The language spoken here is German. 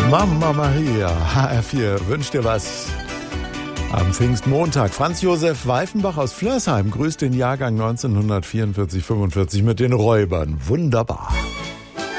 Mama Maria, HR4, wünscht dir was am Pfingstmontag. Franz Josef Weifenbach aus Flörsheim grüßt den Jahrgang 1944-45 mit den Räubern. Wunderbar.